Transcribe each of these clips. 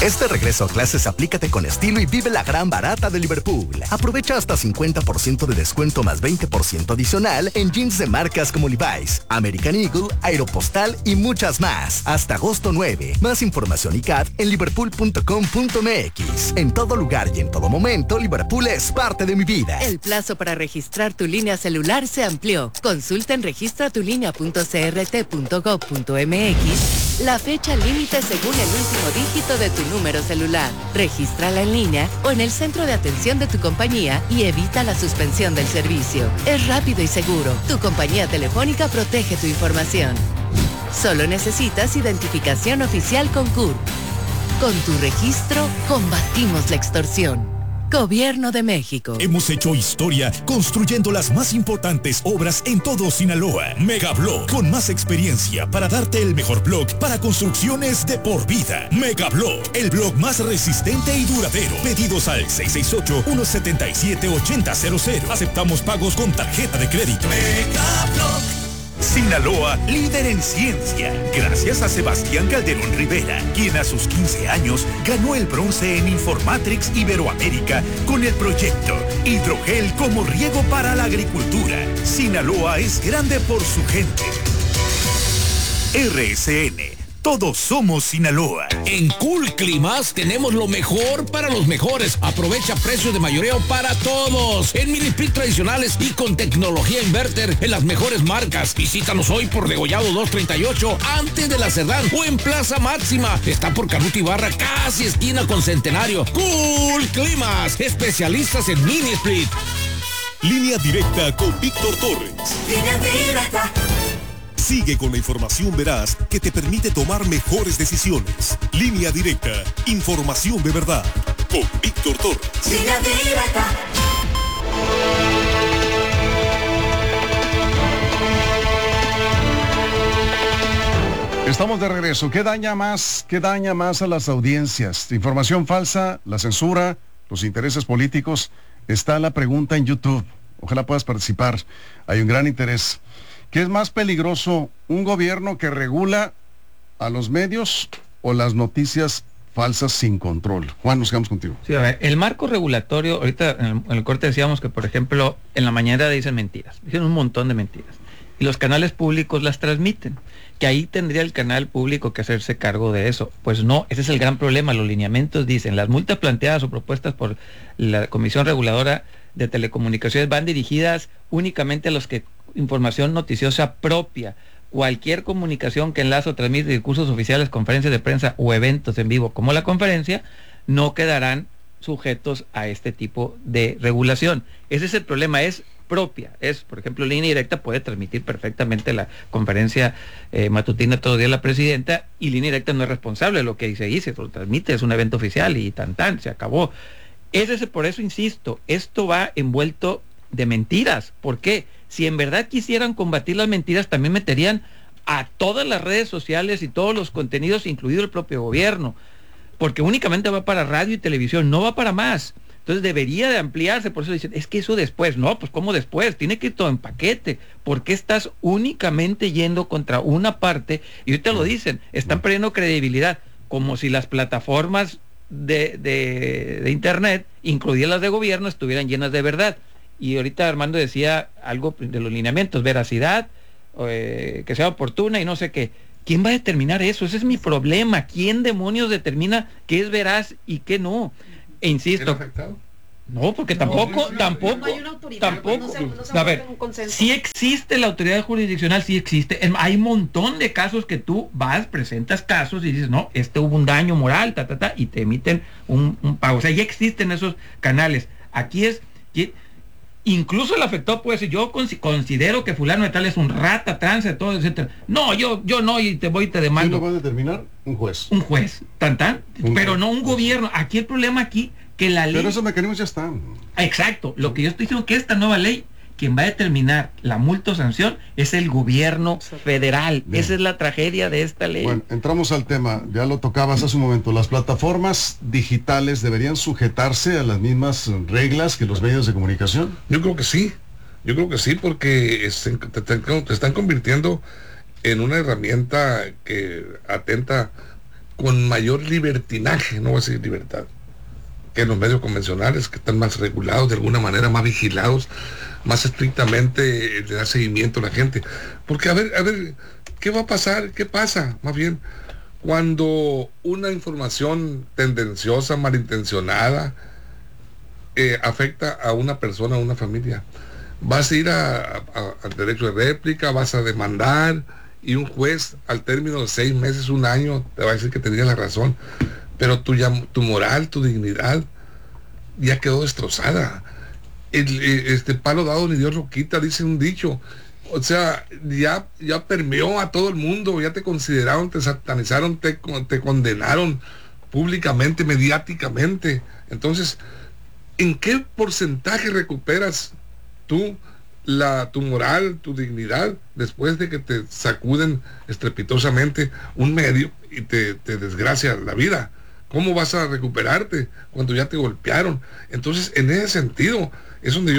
Este regreso a clases aplícate con estilo y vive la gran barata de Liverpool. Aprovecha hasta 50% de descuento más 20% adicional en jeans de marcas como Levi's, American Eagle, Aeropostal y muchas más. Hasta agosto 9. Más información y CAD en liverpool.com.mx. En todo lugar y en todo momento, Liverpool es parte de mi vida. El plazo para registrar tu línea celular se amplió. Consulta en registratulinea.crt.gov.mx la fecha límite según el último dígito de tu número celular. Regístrala en línea o en el centro de atención de tu compañía y evita la suspensión del servicio. Es rápido y seguro. Tu compañía telefónica protege tu información. Solo necesitas identificación oficial con CURP. Con tu registro, combatimos la extorsión. Gobierno de México. Hemos hecho historia construyendo las más importantes obras en todo Sinaloa. Megablock, con más experiencia para darte el mejor block para construcciones de por vida. Megablock, el block más resistente y duradero. Pedidos al 668-177-8000. Aceptamos pagos con tarjeta de crédito. Megablock. Sinaloa, líder en ciencia, gracias a Sebastián Calderón Rivera, quien a sus 15 años ganó el bronce en Informatrix Iberoamérica con el proyecto Hidrogel como riego para la agricultura. Sinaloa es grande por su gente. RSN. Todos somos Sinaloa. En Cool Climas tenemos lo mejor para los mejores. Aprovecha precios de mayoreo para todos. En mini split tradicionales y con tecnología inverter en las mejores marcas. Visítanos hoy por Degollado 238 antes de la Cerdán o en Plaza Máxima. Está por Canuto Ibarra, casi esquina con Centenario. Cool Climas, especialistas en mini split. Línea directa con Víctor Torres. Línea directa. Sigue con la información veraz que te permite tomar mejores decisiones. Línea directa, información de verdad. Con Víctor Torres. Línea directa. Estamos de regreso. ¿Qué daña más a las audiencias? ¿Información falsa, la censura, los intereses políticos? Está la pregunta en YouTube. Ojalá puedas participar. Hay un gran interés. ¿Qué es más peligroso, un gobierno que regula a los medios o las noticias falsas sin control? Juan, nos quedamos contigo. Sí, a ver, el marco regulatorio, ahorita en el corte decíamos que, por ejemplo, en la mañana dicen mentiras, dicen un montón de mentiras, y los canales públicos las transmiten, que ahí tendría el canal público que hacerse cargo de eso. Pues no, ese es el gran problema. Los lineamientos dicen, las multas planteadas o propuestas por la Comisión Reguladora de Telecomunicaciones van dirigidas únicamente a los que información noticiosa propia. Cualquier comunicación que enlace o transmite discursos oficiales, conferencias de prensa o eventos en vivo como la conferencia, no quedarán sujetos a este tipo de regulación. Ese es el problema, es propia. Es, por ejemplo, Línea Directa puede transmitir perfectamente la conferencia matutina todos los días la presidenta, y Línea Directa no es responsable de lo que se dice, lo transmite, es un evento oficial y se acabó. Por eso insisto, esto va envuelto de mentiras. ¿Por qué? Si en verdad quisieran combatir las mentiras, también meterían a todas las redes sociales y todos los contenidos, incluido el propio gobierno, porque únicamente va para radio y televisión, no va para más. Entonces debería de ampliarse. Por eso dicen, es que eso después, no, pues ¿cómo después? Tiene que ir todo en paquete. ¿Por qué estás únicamente yendo contra una parte? Y ahorita lo dicen, están perdiendo credibilidad, como si las plataformas de internet, incluidas las de gobierno, estuvieran llenas de verdad. Y ahorita Armando decía algo de los lineamientos, veracidad, que sea oportuna y no sé qué. ¿Quién va a determinar eso? Ese es mi problema. ¿Quién demonios determina qué es veraz y qué no? E insisto, no, porque tampoco. A ver, sí existe la autoridad jurisdiccional, sí existe. Hay un montón de casos que tú presentas casos y dices, no, hubo un daño moral, y te emiten un pago. O sea, ya existen esos canales. Aquí es que incluso el afectado puede decir, yo considero que fulano de tal es un rata, trance, todo, etcétera. No, yo no, y te demando. ¿Quién lo va a determinar? Un juez. Un juez, pero no un gobierno. Aquí el problema que la ley. Pero esos mecanismos ya están. Exacto. Lo que yo estoy diciendo que esta nueva ley, quien va a determinar la multa o sanción es el gobierno federal. Bien. Esa es la tragedia de esta ley. Bueno, entramos al tema, ya lo tocabas hace un momento. ¿Las plataformas digitales deberían sujetarse a las mismas reglas que los medios de comunicación? Yo creo que sí, porque te están convirtiendo en una herramienta que atenta con mayor libertinaje, no voy a decir libertad, que en los medios convencionales, que están más regulados, de alguna manera más vigilados, más estrictamente le da seguimiento a la gente. Porque a ver, ¿qué va a pasar? ¿Qué pasa? Más bien, cuando una información tendenciosa, malintencionada, afecta a una persona, a una familia, vas a ir al derecho de réplica, vas a demandar, y un juez al término de 6 meses, 1 año, te va a decir que tenía la razón, pero tu moral, tu dignidad ya quedó destrozada. Este palo dado ni Dios lo quita, dice un dicho. O sea, ya permeó a todo el mundo, ya te consideraron, te satanizaron, te condenaron públicamente, mediáticamente. Entonces, ¿en qué porcentaje recuperas tú tu moral, tu dignidad, después de que te sacuden estrepitosamente un medio y te desgracia la vida? ¿Cómo vas a recuperarte cuando ya te golpearon? Entonces, en ese sentido, es donde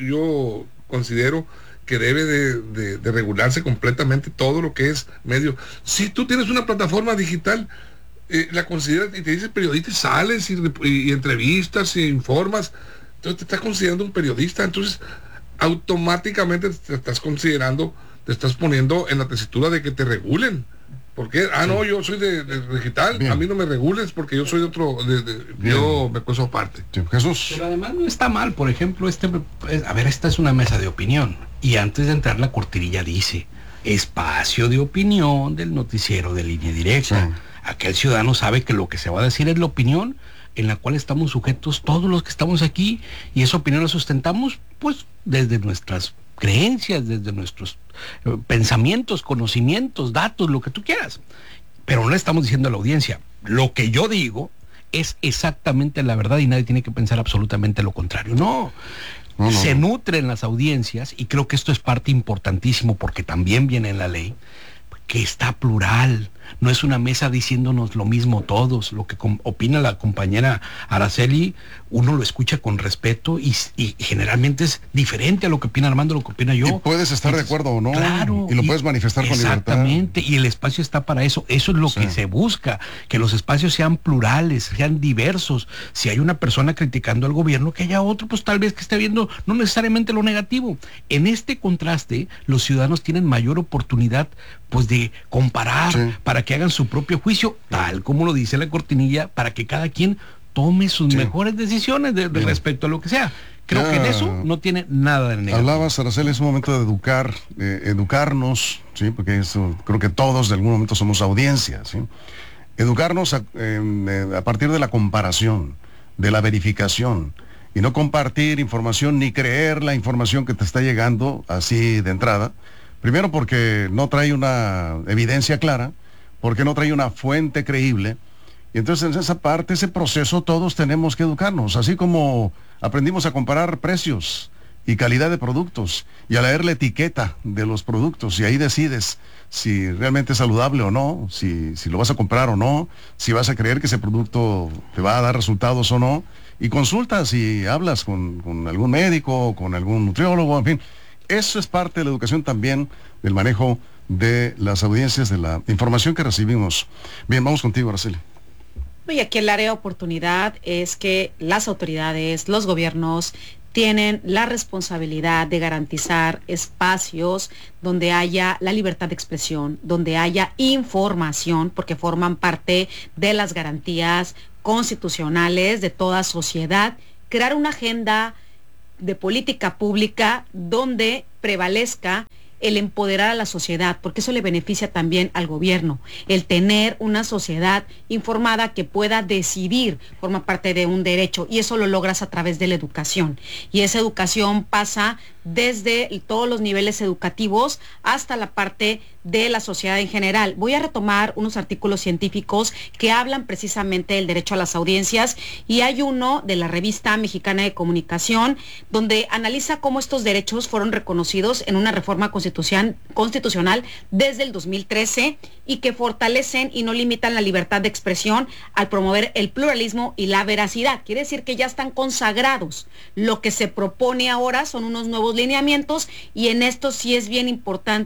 yo considero que debe de regularse completamente todo lo que es medio. Si tú tienes una plataforma digital, la consideras y te dices periodista, sales y entrevistas y informas, entonces te estás considerando un periodista. Entonces automáticamente te estás considerando, te estás poniendo en la tesitura de que te regulen. ¿Por qué? No, yo soy de digital, bien. A mí no me regules porque yo soy de otro, yo me puesto aparte. Sí, Jesús. Pero además no está mal, por ejemplo, esta es una mesa de opinión, y antes de entrar la cortinilla dice, espacio de opinión del noticiero de Línea Directa. Sí. Aquel ciudadano sabe que lo que se va a decir es la opinión en la cual estamos sujetos todos los que estamos aquí, y esa opinión la sustentamos pues desde nuestras creencias, desde nuestros pensamientos, conocimientos, datos, lo que tú quieras, pero no le estamos diciendo a la audiencia, lo que yo digo es exactamente la verdad y nadie tiene que pensar absolutamente lo contrario. No. Se nutren las audiencias, y creo que esto es parte importantísimo porque también viene en la ley, que está plural, no es una mesa diciéndonos lo mismo todos. Lo que opina la compañera Araceli, uno lo escucha con respeto y generalmente es diferente a lo que opina Armando, lo que opina yo. Y puedes estar de acuerdo o no, claro, y lo puedes manifestar con libertad. Exactamente, y el espacio está para eso. Eso es lo que se busca, que los espacios sean plurales, sean diversos. Si hay una persona criticando al gobierno, que haya otro, pues tal vez que esté viendo no necesariamente lo negativo. En este contraste, los ciudadanos tienen mayor oportunidad pues de comparar, para que hagan su propio juicio, tal como lo dice la cortinilla, para que cada quien tome sus mejores decisiones de respecto a lo que sea. Creo que en eso no tiene nada de negativo. Hablabas, Araceli, es un momento de educarnos, ¿sí? Porque eso, creo que todos de algún momento somos audiencia, ¿sí? Educarnos a partir de la comparación, de la verificación, y no compartir información ni creer la información que te está llegando así de entrada. Primero porque no trae una evidencia clara, porque no trae una fuente creíble. Y entonces en esa parte, ese proceso, todos tenemos que educarnos, así como aprendimos a comparar precios y calidad de productos y a leer la etiqueta de los productos, y ahí decides si realmente es saludable o no, si lo vas a comprar o no, si vas a creer que ese producto te va a dar resultados o no, y consultas y hablas con algún médico, con algún nutriólogo, en fin. Eso es parte de la educación también, del manejo de las audiencias, de la información que recibimos. Bien, vamos contigo, Araceli. Y aquí el área de oportunidad es que las autoridades, los gobiernos, tienen la responsabilidad de garantizar espacios donde haya la libertad de expresión, donde haya información, porque forman parte de las garantías constitucionales de toda sociedad. Crear una agenda de política pública donde prevalezca el empoderar a la sociedad, porque eso le beneficia también al gobierno. El tener una sociedad informada que pueda decidir forma parte de un derecho, y eso lo logras a través de la educación. Y esa educación pasa desde todos los niveles educativos hasta la parte de la sociedad en general. Voy a retomar unos artículos científicos que hablan precisamente del derecho a las audiencias, y hay uno de la Revista Mexicana de Comunicación donde analiza cómo estos derechos fueron reconocidos en una reforma constitucional desde el 2013, y que fortalecen y no limitan la libertad de expresión al promover el pluralismo y la veracidad. Quiere decir que ya están consagrados. Lo que se propone ahora son unos nuevos lineamientos, y en esto sí es bien importante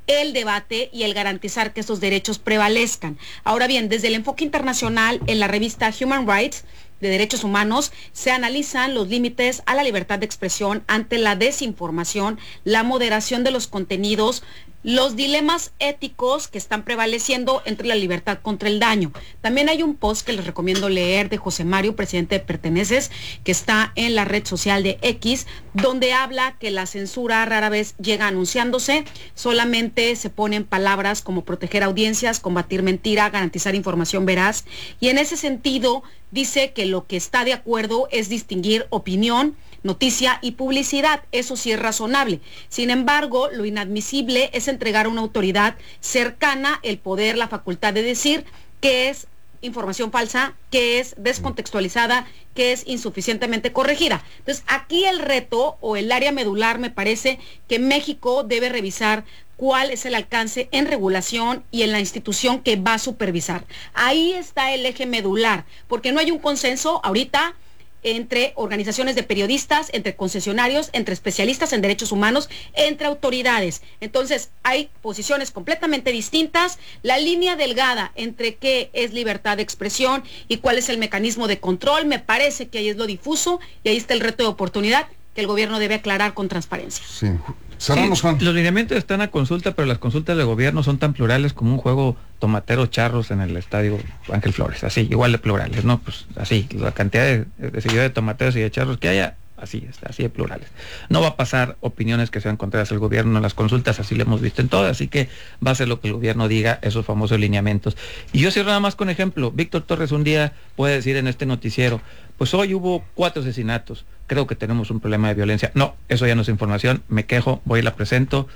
el debate y el garantizar que esos derechos prevalezcan. Ahora bien, desde el enfoque internacional, en la revista Human Rights, de derechos humanos, se analizan los límites a la libertad de expresión ante la desinformación, la moderación de los contenidos, los dilemas éticos que están prevaleciendo entre la libertad contra el daño. También hay un post que les recomiendo leer de José Mario, presidente de Perteneces, que está en la red social de X, donde habla que la censura rara vez llega anunciándose, solamente se ponen palabras como proteger audiencias, combatir mentira, garantizar información veraz, y en ese sentido dice que lo que está de acuerdo es distinguir opinión, noticia y publicidad. Eso sí es razonable. Sin embargo, lo inadmisible es entregar a una autoridad cercana el poder, la facultad de decir qué es información falsa, qué es descontextualizada, qué es insuficientemente corregida. Entonces, aquí el reto o el área medular me parece que México debe revisar cuál es el alcance en regulación y en la institución que va a supervisar. Ahí está el eje medular, porque no hay un consenso ahorita entre organizaciones de periodistas, entre concesionarios, entre especialistas en derechos humanos, entre autoridades. Entonces, hay posiciones completamente distintas. La línea delgada entre qué es libertad de expresión y cuál es el mecanismo de control, me parece que ahí es lo difuso y ahí está el reto de oportunidad que el gobierno debe aclarar con transparencia. Sí. Cerramos, Juan. Los lineamientos están a consulta, pero las consultas de gobierno son tan plurales como un juego tomatero charros en el estadio Ángel Flores, así, igual de plurales, ¿no? Pues así, la cantidad de seguidores de tomateros y de charros que haya, así está, así de plurales. No va a pasar opiniones que sean contrarias al gobierno en las consultas, así lo hemos visto en todas, así que va a ser lo que el gobierno diga, esos famosos lineamientos. Y yo cierro nada más con ejemplo. Víctor Torres un día puede decir en este noticiero, pues hoy hubo 4 asesinatos, creo que tenemos un problema de violencia. No, eso ya no es información, me quejo, voy y la presento.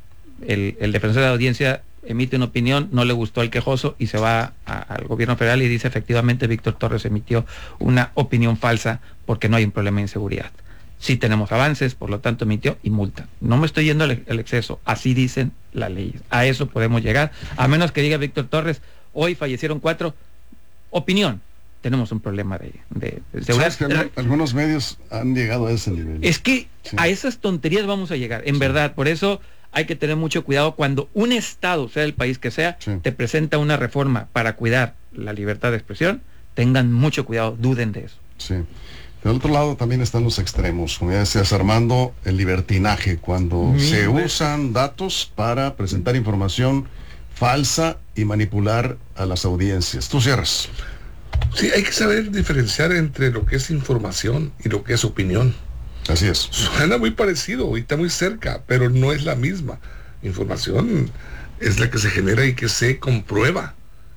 El defensor de la audiencia emite una opinión, no le gustó al quejoso y se va al gobierno federal y dice efectivamente Víctor Torres emitió una opinión falsa porque no hay un problema de inseguridad. Sí tenemos avances, por lo tanto emitió y multa. No me estoy yendo al exceso, así dicen las leyes. A eso podemos llegar, a menos que diga Víctor Torres, hoy fallecieron 4, opinión. Tenemos un problema de seguridad. ¿Sabes que algunos medios han llegado a ese nivel? Es que sí, a esas tonterías vamos a llegar, en verdad. Por eso hay que tener mucho cuidado cuando un Estado, sea el país que sea, te presenta una reforma para cuidar la libertad de expresión. Tengan mucho cuidado, duden de eso. Sí. Del otro lado también están los extremos, como ya decías, Armando, el libertinaje, cuando se usan datos para presentar información falsa y manipular a las audiencias. Tú cierras. Sí, hay que saber diferenciar entre lo que es información y lo que es opinión. Así es. Suena muy parecido y está muy cerca, pero no es la misma. Información es la que se genera y que se comprueba,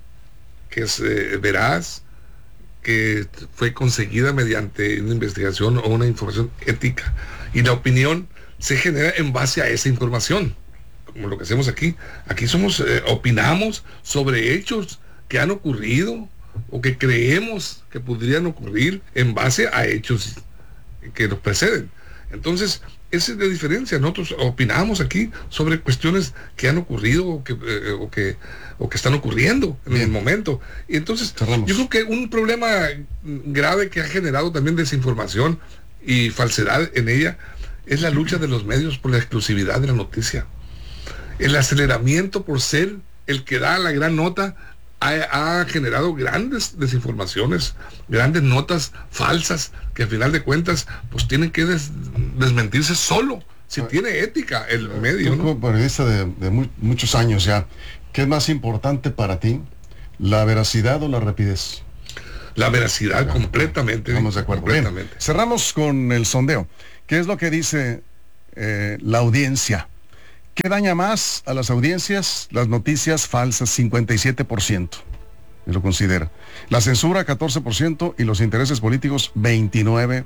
que es veraz, que fue conseguida mediante una investigación o una información ética. Y la opinión se genera en base a esa información, como lo que hacemos aquí. Aquí opinamos sobre hechos que han ocurrido o que creemos que podrían ocurrir en base a hechos que nos preceden. Entonces, esa es la diferencia. Nosotros opinamos aquí sobre cuestiones que han ocurrido o que están ocurriendo en el momento. Y entonces, yo creo que un problema grave que ha generado también desinformación y falsedad en ella es la lucha de los medios por la exclusividad de la noticia. El aceleramiento por ser el que da la gran nota ha generado grandes desinformaciones, grandes notas falsas que al final de cuentas pues tienen que desmentirse solo, si tiene ética el medio. Tú, como periodista de muchos años ya, ¿qué es más importante para ti? ¿La veracidad o la rapidez? La veracidad, completamente. Estamos de acuerdo. Bien, cerramos con el sondeo. ¿Qué es lo que dice la audiencia? ¿Qué daña más a las audiencias? Las noticias falsas, 57%. Lo considera. La censura, 14%, y los intereses políticos, 29%.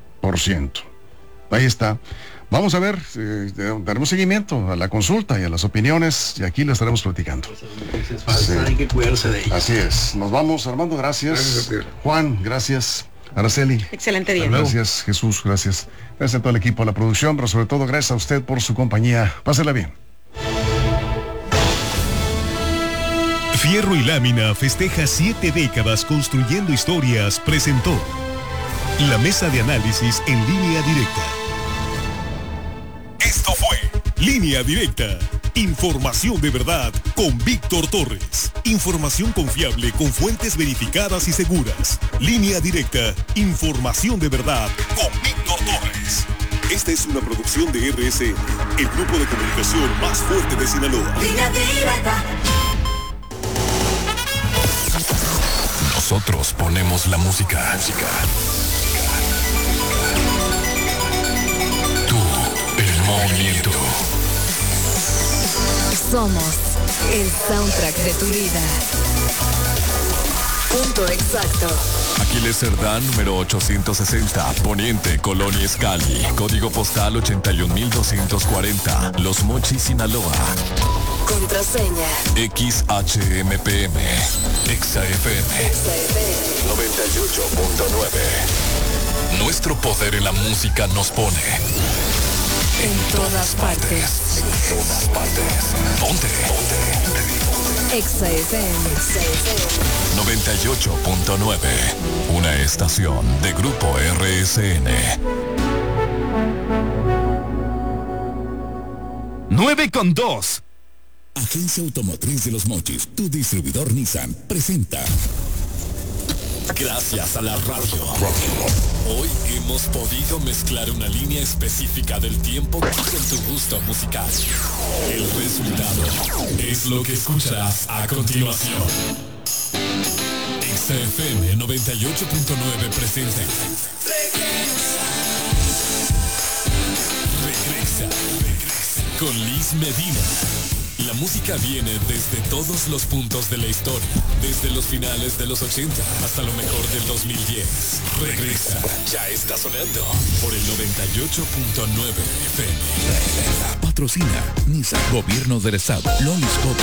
Ahí está. Vamos a ver, daremos seguimiento a la consulta y a las opiniones, y aquí la estaremos platicando. Sí. Hay que cuidarse de ellas. Así es. Nos vamos, Armando, gracias. Juan, gracias. Araceli. Excelente día. Gracias, Jesús, gracias. Gracias a todo el equipo, a la producción, pero sobre todo gracias a usted por su compañía. Pásela bien. Fierro y Lámina festeja 7 décadas construyendo historias. Presentó la mesa de análisis en Línea Directa. Esto fue Línea Directa. Información de verdad con Víctor Torres. Información confiable con fuentes verificadas y seguras. Línea directa. Información de verdad con Víctor Torres. Esta es una producción de RSN, el grupo de comunicación más fuerte de Sinaloa. Línea directa. Nosotros ponemos la música. Tú, el movimiento. Somos el soundtrack de tu vida. Punto exacto. Aquiles Cerdán, número 860, Poniente, Colonia Escali, código postal 81240, Los Mochis, Sinaloa. Contraseña. XHMPM, XFM 98.9. Nuestro poder en la música nos pone En todas partes. En todas partes. Ponte. XFM 98.9. Una estación de Grupo RSN. 9:2. Agencia Automotriz de Los Mochis, tu distribuidor Nissan, presenta. Gracias a la radio. Hoy hemos podido mezclar una línea específica del tiempo con tu gusto musical. El resultado es lo que escucharás a continuación. XFM 98.9 presenta. Regresa con Liz Medina. La música viene desde todos los puntos de la historia, desde los finales de los 80 hasta lo mejor del 2010. Regresa, ya está sonando por el 98.9 FM. Patrocina Nissan, Gobierno del Estado, Lolis Copa,